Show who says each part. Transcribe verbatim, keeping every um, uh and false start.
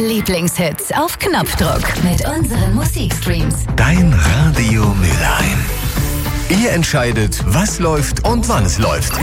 Speaker 1: Lieblingshits auf Knopfdruck mit unseren Musikstreams.
Speaker 2: Dein Radio Mülheim. Ihr entscheidet, was läuft und wann es läuft.